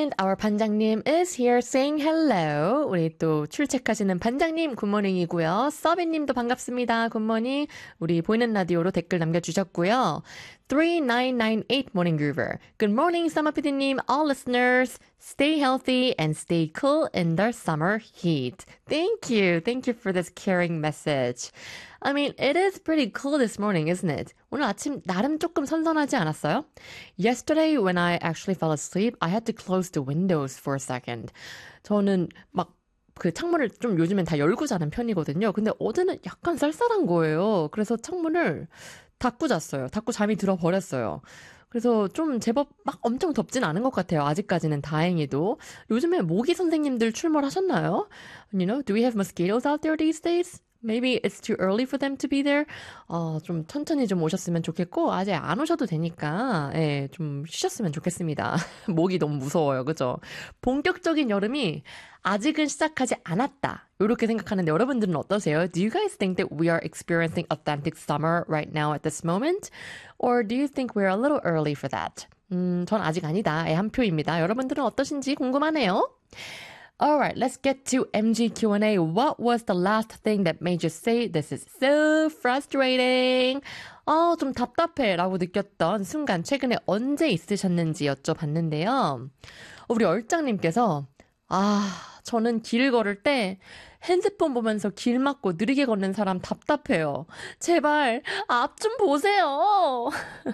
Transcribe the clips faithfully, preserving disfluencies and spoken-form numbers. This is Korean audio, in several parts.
And our 반장님 is here saying hello. 우리 또 출첵하시는 반장님 굿모닝이고요. 서비님도 반갑습니다. 굿모닝. 우리 보이는 라디오로 댓글 남겨주셨고요. three nine nine eight Morning Groover. Good morning, Summer PD님, all listeners. Stay healthy and stay cool in the summer heat. Thank you. Thank you for this caring message. I mean, it is pretty cool this morning, isn't it? 오늘 아침 나름 조금 선선하지 않았어요? Yesterday, when I actually fell asleep, I had to close the windows for a second. 저는 막 그 창문을 좀 요즘엔 다 열고 자는 편이거든요. 근데 어제는 약간 쌀쌀한 거예요. 그래서 창문을 닫고 잤어요. 닫고 잠이 들어버렸어요. 그래서 좀 제법 막 엄청 덥진 않은 것 같아요. 아직까지는 다행히도. 요즘에 모기 선생님들 출몰하셨나요? You know, do we have mosquitoes out there these days? Maybe it's too early for them to be there. 어, 좀 천천히 좀 오셨으면 좋겠고 아직 안 오셔도 되니까 예, 좀 쉬셨으면 좋겠습니다. 모기 너무 무서워요. 그죠? 본격적인 여름이 아직은 시작하지 않았다. 이렇게 생각하는데 여러분들은 어떠세요? Do you guys think that we are experiencing authentic summer right now at this moment? Or do you think we're a little early for that? 음, 전 아직 아니다의 한 표입니다. 여러분들은 어떠신지 궁금하네요. Alright, let's get to M G Q and A. What was the last thing that made you say this is so frustrating? 어, 좀 답답해 라고 느꼈던 순간 최근에 언제 있으셨는지 여쭤봤는데요. 우리 얼짱님께서 아, 저는 길 걸을 때 핸드폰 보면서 길 막고 느리게 걷는 사람 답답해요. 제발 앞 좀 보세요.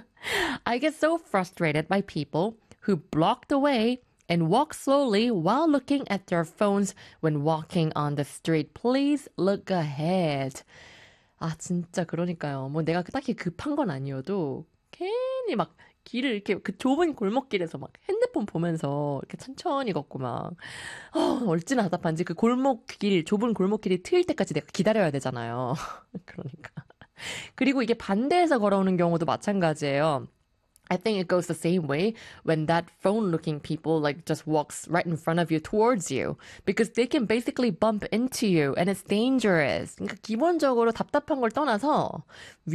I get so frustrated by people who block the way and walk slowly while looking at their phones when walking on the street. Please look ahead. 아, 진짜 그러니까요. 뭐 내가 딱히 급한 건 아니어도 괜히 막 길을 이렇게 그 좁은 골목길에서 막 핸드폰 보면서 이렇게 천천히 걷고 막 어, 얼마나 답답한지 그 골목길, 좁은 골목길이 트일 때까지 내가 기다려야 되잖아요. 그러니까. 그리고 이게 반대에서 걸어오는 경우도 마찬가지예요. I think it goes the same way when that phone-looking people like just walks right in front of you towards you because they can basically bump into you and it's dangerous. 그러니까 기본적으로 답답한 걸 떠나서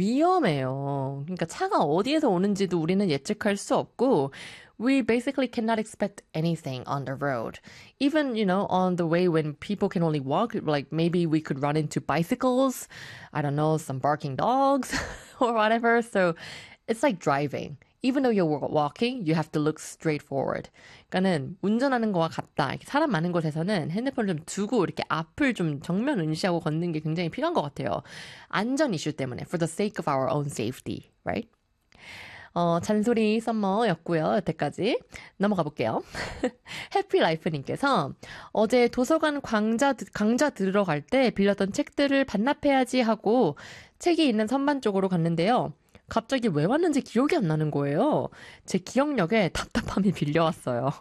위험해요. 그러니까 차가 어디에서 오는지도 우리는 예측할 수 없고 we basically cannot expect anything on the road. Even, you know, on the way when people can only walk, like maybe we could run into bicycles, I don't know, some barking dogs or whatever. So it's like driving. Even though you're walking, you have to look straight forward. 그러니까는 운전하는 거와 같다. 사람 많은 곳에서는 핸드폰을 좀 두고 이렇게 앞을 좀 정면 응시하고 걷는 게 굉장히 필요한 것 같아요. 안전 이슈 때문에, for the sake of our own safety, right? 어, 잔소리 썸머였고요. 여태까지 넘어가 볼게요. 해피라이프님께서 어제 도서관 강좌, 강좌 들으러 갈 때 빌렸던 책들을 반납해야지 하고 책이 있는 선반 쪽으로 갔는데요. 갑자기 왜 왔는지 기억이 안 나는 거예요. 제 기억력에 답답함이 빌려왔어요.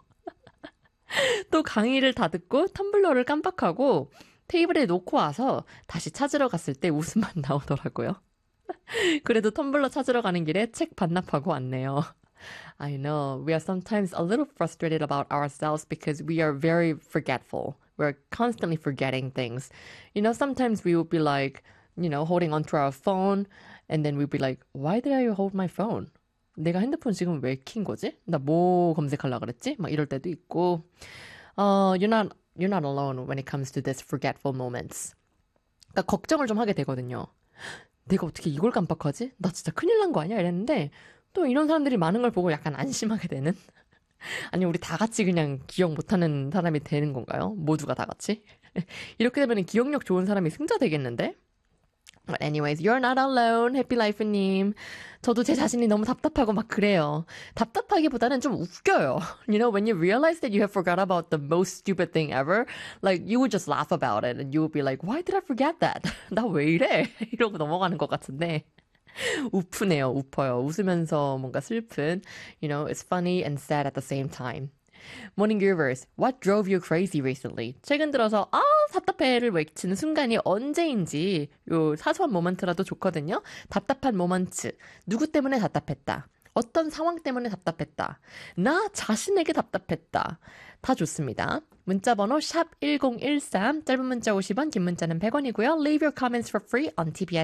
또 강의를 다 듣고 텀블러를 깜빡하고 테이블에 놓고 와서 다시 찾으러 갔을 때 웃음만 나오더라고요. 그래도 텀블러 찾으러 가는 길에 책 반납하고 왔네요. I know, we are sometimes a little frustrated about ourselves because we are very forgetful. We're constantly forgetting things. You know, sometimes we will be like, you know, holding onto our phone and then we'll be like, why did I hold my phone? 내가 핸드폰 지금 왜 킨 거지? 나 뭐 검색하려고 그랬지? 막 이럴 때도 있고. Uh, you're not, you're not alone when it comes to this forgetful moments. 그러니까 걱정을 좀 하게 되거든요. 내가 어떻게 이걸 깜빡하지? 나 진짜 큰일 난 거 아니야? 이랬는데 또 이런 사람들이 많은 걸 보고 약간 안심하게 되는? 아니 우리 다 같이 그냥 기억 못하는 사람이 되는 건가요? 모두가 다 같이? 이렇게 되면 기억력 좋은 사람이 승자 되겠는데? But anyways, you're not alone, 해피라이프님. 저도 제 자신이 너무 답답하고 막 그래요. 답답하기보다는 좀 웃겨요. You know, when you realize that you have forgot about the most stupid thing ever, like, you would just laugh about it and you would be like, why did I forget that? 나 왜 이래? 이러고 넘어가는 것 같은데. 우프네요, 우퍼요. 웃으면서 뭔가 슬픈. You know, it's funny and sad at the same time. Morning Groovers, what drove you crazy recently? 최근 들어서 아 답답해를 외치는 순간이 언제인지 요 사소한 모먼트라도 좋거든요. 답답한 모먼트. 누구 때문에 답답했다. 어떤 상황 때문에 답답했다. 나 자신에게 답답했다. 다 좋습니다. 문자번호 샵 일공일삼, 짧은 문자 오십 원, 긴 문자는 백 원이고요. Leave your comments for free on 티비에스